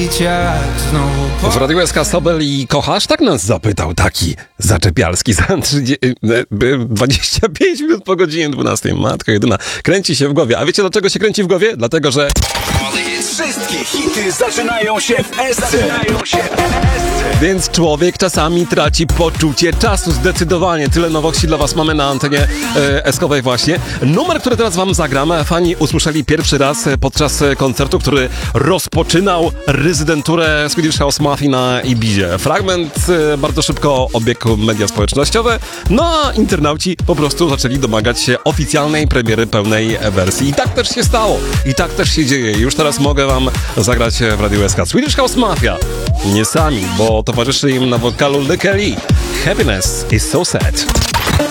W Radiu SK Sobel i Kochasz? Tak nas zapytał taki zaczepialski za 25 minut po godzinie 12. Matka jedyna. Kręci się w głowie. A wiecie dlaczego się kręci w głowie? Dlatego, że wszystkie hity zaczynają się w SC. Więc człowiek czasami traci poczucie czasu. Zdecydowanie. Tyle nowości dla was mamy na antenie eskowej właśnie. Numer, który teraz wam zagram, fani usłyszeli pierwszy raz podczas koncertu, który rozpoczynał rezydenturę Swedish House Mafia na Ibizie. Fragment bardzo szybko obiegł media społecznościowe, no a internauci po prostu zaczęli domagać się oficjalnej premiery pełnej wersji. I tak też się stało. I tak też się dzieje. Już teraz mogę wam zagrać w Radiu SK Swedish House Mafia. Nie sami, bo towarzyszy im na wokalu Lee Kelly. Happiness is so sad.